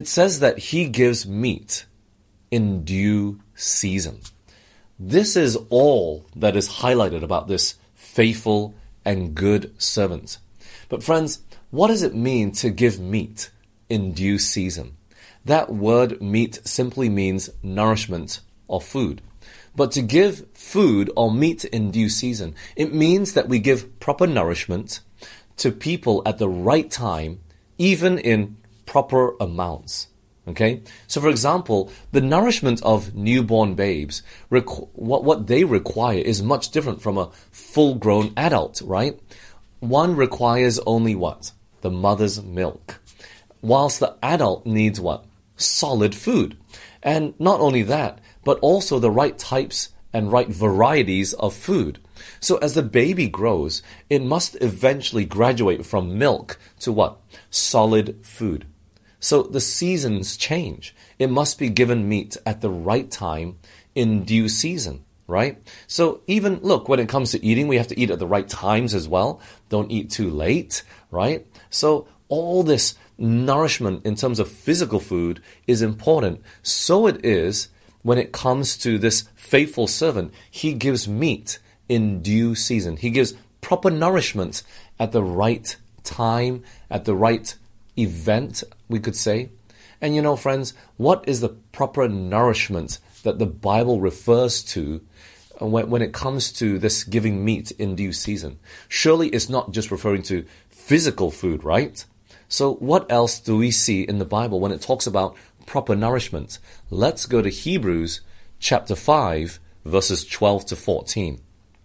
it says that he gives meat in due season. This is all that is highlighted about this faithful and good servant. But friends, what does it mean to give meat in due season? That word meat simply means nourishment or food. But to give food or meat in due season, it means that we give proper nourishment to people at the right time, even in proper amounts. Okay? So for example, the nourishment of newborn babes, what they require is much different from a full-grown adult, right? One requires only what? The mother's milk. Whilst the adult needs what? Solid food. And not only that, but also the right types and right varieties of food. So as the baby grows, it must eventually graduate from milk to what? Solid food. So the seasons change. It must be given meat at the right time in due season, right? So even, look, when it comes to eating, we have to eat at the right times as well. Don't eat too late, right? So all this nourishment in terms of physical food is important. So it is when it comes to this faithful servant. He gives meat in due season. He gives proper nourishment at the right time, at the right event, we could say. And you know, friends, what is the proper nourishment that the Bible refers to when it comes to this giving meat in due season? Surely it's not just referring to physical food, right? So what else do we see in the Bible when it talks about proper nourishment? Let's go to Hebrews chapter 5, verses 12 to 14.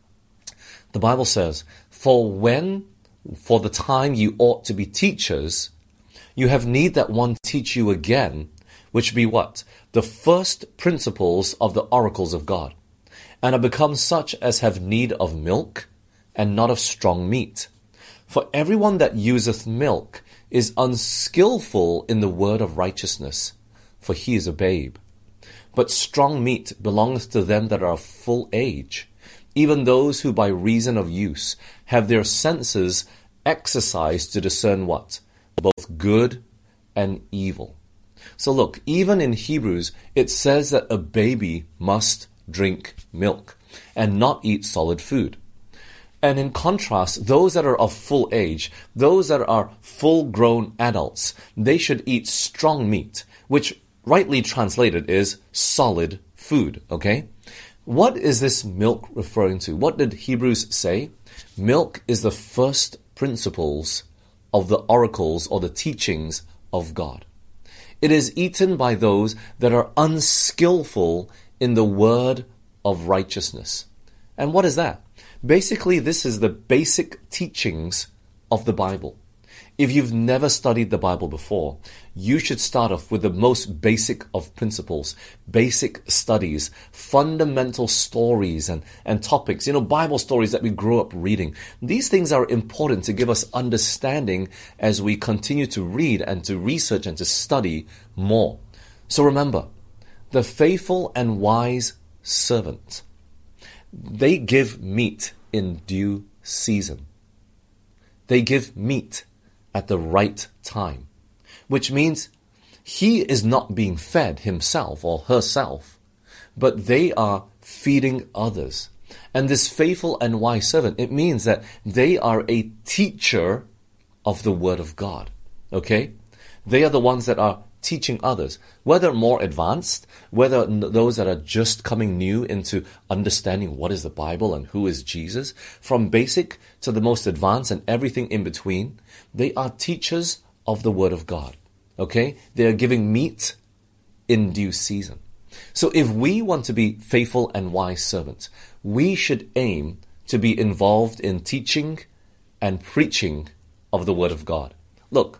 The Bible says, For the time you ought to be teachers, you have need that one teach you again, which be what? The first principles of the oracles of God, and are become such as have need of milk, and not of strong meat. For everyone that useth milk is unskillful in the word of righteousness, for he is a babe. But strong meat belongeth to them that are of full age, even those who by reason of use have their senses exercised to discern what? Both good and evil. So look, even in Hebrews, it says that a baby must drink milk and not eat solid food. And in contrast, those that are of full age, those that are full-grown adults, they should eat strong meat, which rightly translated is solid food, okay? What is this milk referring to? What did Hebrews say? Milk is the first principles of the oracles or the teachings of God. It is eaten by those that are unskillful in the word of righteousness. And what is that? Basically, this is the basic teachings of the Bible. If you've never studied the Bible before, you should start off with the most basic of principles, basic studies, fundamental stories and topics, Bible stories that we grew up reading. These things are important to give us understanding as we continue to read and to research and to study more. So remember, the faithful and wise servant, they give meat in due season. They give meat at the right time, which means he is not being fed himself or herself, but they are feeding others. And this faithful and wise servant, it means that they are a teacher of the Word of God. Okay? They are the ones that are teaching others, whether more advanced, whether those that are just coming new into understanding what is the Bible and who is Jesus, from basic to the most advanced and everything in between. They are teachers of the Word of God. Okay? They are giving meat in due season. So if we want to be faithful and wise servants, we should aim to be involved in teaching and preaching of the Word of God. Look,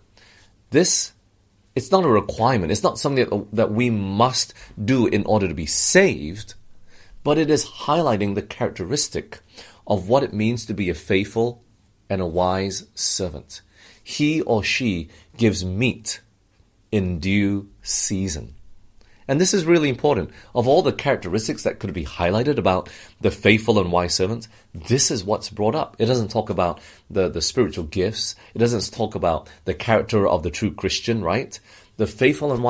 it's not a requirement. It's not something that we must do in order to be saved, but it is highlighting the characteristic of what it means to be a faithful and a wise servant. He or she gives meat in due season. And this is really important. Of all the characteristics that could be highlighted about the faithful and wise servant, this is what's brought up. It doesn't talk about the spiritual gifts. It doesn't talk about the character of the true Christian, right? The faithful and wise